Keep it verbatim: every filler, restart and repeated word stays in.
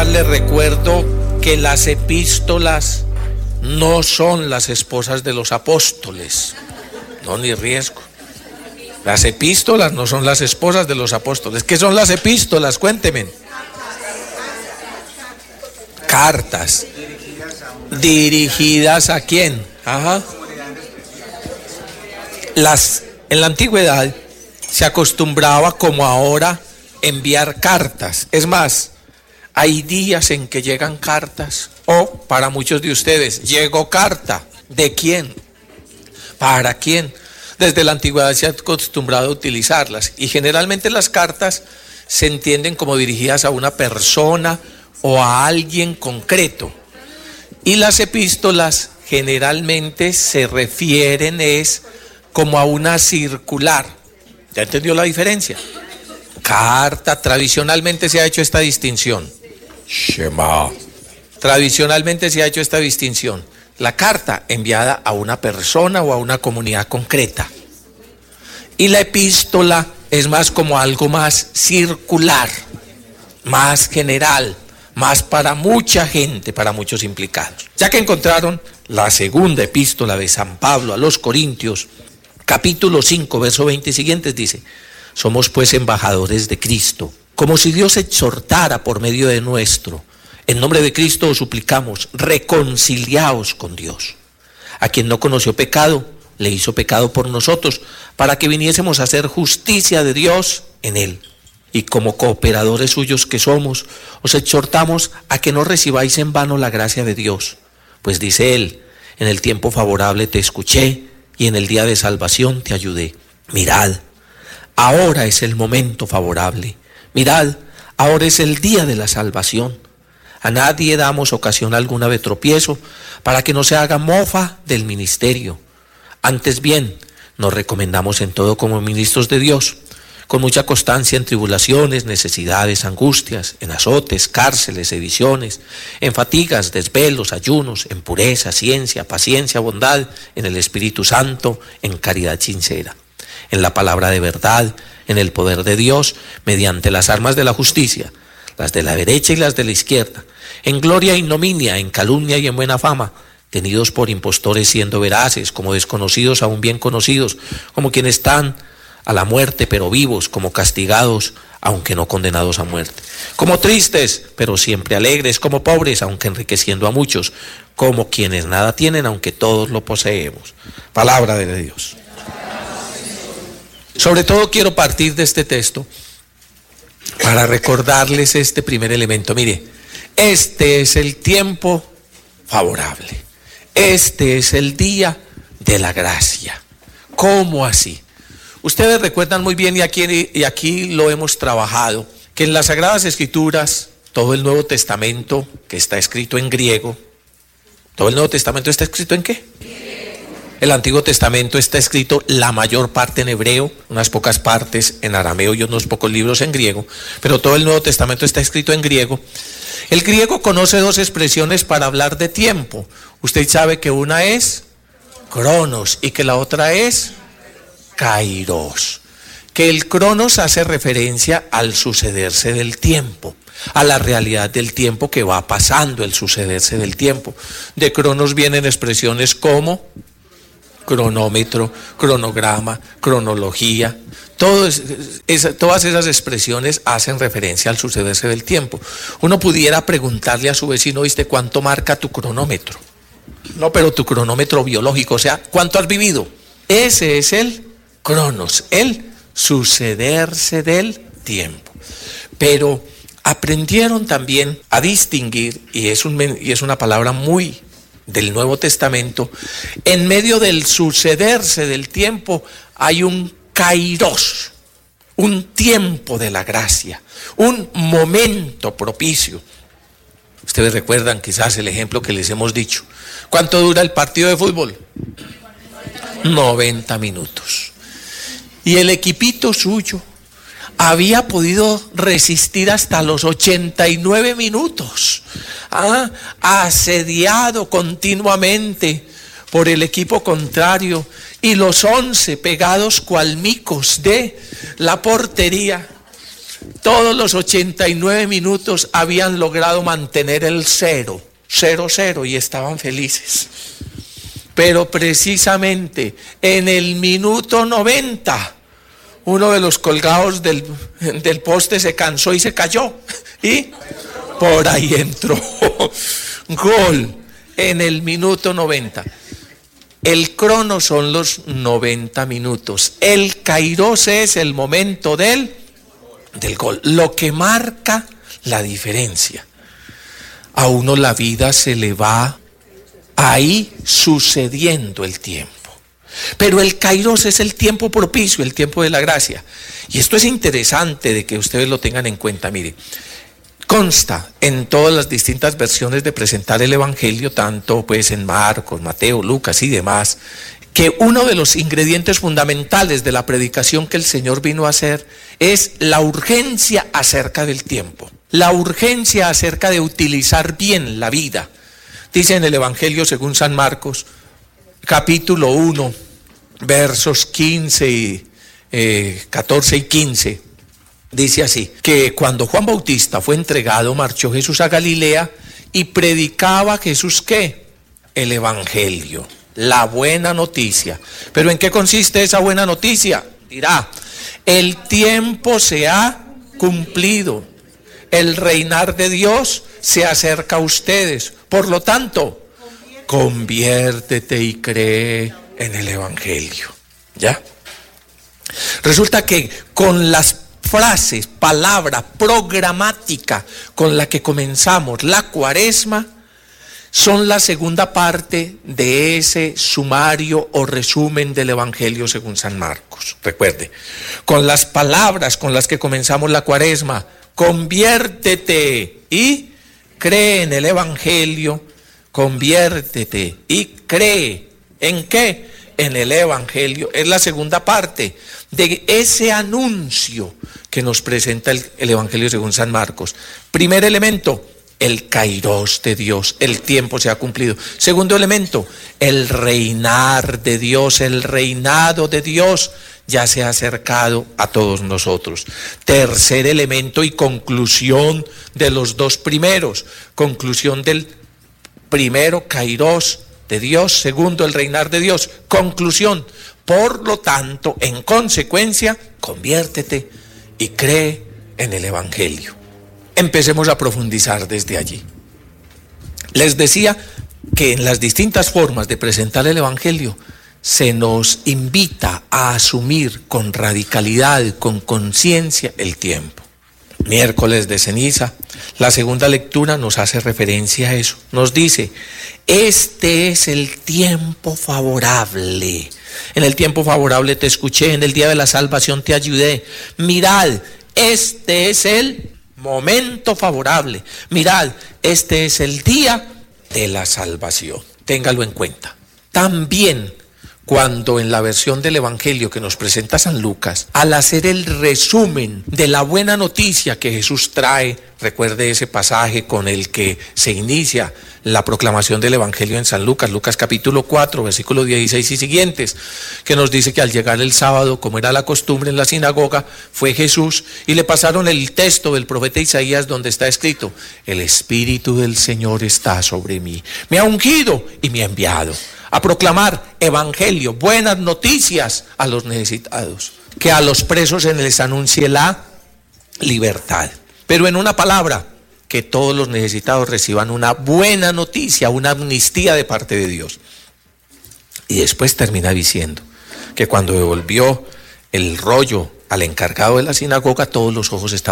más les recuerdo que las epístolas no son las esposas de los apóstoles. No, ni riesgo. Las epístolas no son las esposas de los apóstoles. ¿Qué son las epístolas? Cuénteme. Cartas. ¿Dirigidas a quién? Ajá. Las, en la antigüedad se acostumbraba, como ahora, enviar cartas. Es más, hay días en que llegan cartas, o para muchos de ustedes, llegó carta. ¿De quién? ¿Para quién? Desde la antigüedad se ha acostumbrado a utilizarlas, y generalmente las cartas se entienden como dirigidas a una persona o a alguien concreto, y las epístolas generalmente se refieren es como a una circular. ¿Ya entendió la diferencia? Carta, tradicionalmente se ha hecho esta distinción. Shema. Tradicionalmente se ha hecho esta distinción. La carta enviada a una persona o a una comunidad concreta. Y la epístola es más como algo más circular, más general, más para mucha gente, para muchos implicados. Ya que encontraron la segunda epístola de San Pablo a los Corintios, capítulo cinco, verso veinte y siguientes, dice: somos pues embajadores de Cristo, como si Dios exhortara por medio de nuestro. En nombre de Cristo os suplicamos, reconciliaos con Dios. A quien no conoció pecado, le hizo pecado por nosotros, para que viniésemos a hacer justicia de Dios en él. Y como cooperadores suyos que somos, os exhortamos a que no recibáis en vano la gracia de Dios. Pues dice él: en el tiempo favorable te escuché, y en el día de salvación te ayudé. Mirad, ahora es el momento favorable. Mirad, ahora es el día de la salvación. A nadie damos ocasión alguna de tropiezo, para que no se haga mofa del ministerio. Antes bien, nos recomendamos en todo como ministros de Dios, con mucha constancia en tribulaciones, necesidades, angustias, en azotes, cárceles, sediciones, en fatigas, desvelos, ayunos, en pureza, ciencia, paciencia, bondad, en el Espíritu Santo, en caridad sincera, en la palabra de verdad, en el poder de Dios, mediante las armas de la justicia, las de la derecha y las de la izquierda, en gloria e ignominia, en calumnia y en buena fama, tenidos por impostores siendo veraces, como desconocidos aún bien conocidos, como quienes están a la muerte pero vivos, como castigados aunque no condenados a muerte, como tristes pero siempre alegres, como pobres aunque enriqueciendo a muchos, como quienes nada tienen aunque todos lo poseemos. Palabra de Dios. Sobre todo quiero partir de este texto para recordarles este primer elemento. Mire, este es el tiempo favorable, este es el día de la gracia. ¿Cómo así? Ustedes recuerdan muy bien, y aquí, y aquí lo hemos trabajado, que en las Sagradas Escrituras, todo el Nuevo Testamento, que está escrito en griego, ¿todo el Nuevo Testamento está escrito en qué? El Antiguo Testamento está escrito la mayor parte en hebreo, unas pocas partes en arameo y unos pocos libros en griego, pero todo el Nuevo Testamento está escrito en griego. El griego conoce dos expresiones para hablar de tiempo. Usted sabe que una es cronos y que la otra es kairos. Que el cronos hace referencia al sucederse del tiempo, a la realidad del tiempo que va pasando, el sucederse del tiempo. De cronos vienen expresiones como cronómetro, cronograma, cronología. Todo es, es, todas esas expresiones hacen referencia al sucederse del tiempo. Uno pudiera preguntarle a su vecino: ¿viste cuánto marca tu cronómetro? No, pero tu cronómetro biológico, o sea, ¿cuánto has vivido? Ese es el cronos, el sucederse del tiempo. Pero aprendieron también a distinguir, y es, un, y es una palabra muy del Nuevo Testamento, en medio del sucederse del tiempo hay un kairos, un tiempo de la gracia, un momento propicio. Ustedes recuerdan quizás el ejemplo que les hemos dicho. ¿Cuánto dura el partido de fútbol? noventa minutos. Y el equipito suyo había podido resistir hasta los ochenta y nueve minutos, ¿ah? asediado continuamente por el equipo contrario, y los once pegados cual micos de la portería. Todos los ochenta y nueve minutos habían logrado mantener el cero, cero, cero, y estaban felices. Pero precisamente en el minuto noventa, uno de los colgados del, del poste se cansó y se cayó. Y por ahí entró. Gol en el minuto noventa. El crono son los noventa minutos. El kairos es el momento del, del gol. Lo que marca la diferencia. A uno la vida se le va ahí sucediendo el tiempo. Pero el kairos es el tiempo propicio, el tiempo de la gracia. Y esto es interesante de que ustedes lo tengan en cuenta. Mire, consta en todas las distintas versiones de presentar el evangelio, tanto pues en Marcos, Mateo, Lucas y demás, que uno de los ingredientes fundamentales de la predicación que el Señor vino a hacer es la urgencia acerca del tiempo, la urgencia acerca de utilizar bien la vida. Dice en el Evangelio según San Marcos, capítulo uno, versos quince y eh, catorce y quince, dice así, que cuando Juan Bautista fue entregado, marchó Jesús a Galilea y predicaba Jesús, ¿qué? El Evangelio, la buena noticia. ¿Pero en qué consiste esa buena noticia? Dirá, el tiempo se ha cumplido, el reinar de Dios se acerca a ustedes, por lo tanto, conviértete y cree en el Evangelio. ¿Ya? Resulta que con las frases, palabra programática con la que comenzamos la cuaresma, son la segunda parte de ese sumario o resumen del Evangelio según San Marcos. Recuerde, con las palabras con las que comenzamos la cuaresma, conviértete y cree en el Evangelio, conviértete y cree, ¿en qué? En el Evangelio. Es la segunda parte de ese anuncio que nos presenta el, el Evangelio según San Marcos. Primer elemento, el kairos de Dios, el tiempo se ha cumplido. Segundo elemento, el reinar de Dios, el reinado de Dios ya se ha acercado a todos nosotros. Tercer elemento y conclusión de los dos primeros, conclusión del primero, kairos de Dios, segundo, el reinar de Dios, conclusión. Por lo tanto, en consecuencia, conviértete y cree en el Evangelio. Empecemos a profundizar desde allí. Les decía que en las distintas formas de presentar el Evangelio se nos invita a asumir con radicalidad, con conciencia el tiempo. Miércoles de ceniza, la segunda lectura nos hace referencia a eso. Nos dice, este es el tiempo favorable. En el tiempo favorable te escuché, en el día de la salvación te ayudé. Mirad, este es el momento favorable. Mirad, este es el día de la salvación. Téngalo en cuenta. También cuando en la versión del Evangelio que nos presenta San Lucas, al hacer el resumen de la buena noticia que Jesús trae, recuerde ese pasaje con el que se inicia la proclamación del Evangelio en San Lucas, Lucas capítulo cuatro, versículos dieciséis y siguientes, que nos dice que al llegar el sábado, como era la costumbre en la sinagoga, fue Jesús y le pasaron el texto del profeta Isaías donde está escrito, el Espíritu del Señor está sobre mí, me ha ungido y me ha enviado a proclamar evangelio, buenas noticias a los necesitados, que a los presos se les anuncie la libertad. Pero en una palabra, que todos los necesitados reciban una buena noticia, una amnistía de parte de Dios. Y después termina diciendo que cuando devolvió el rollo al encargado de la sinagoga, todos los ojos estaban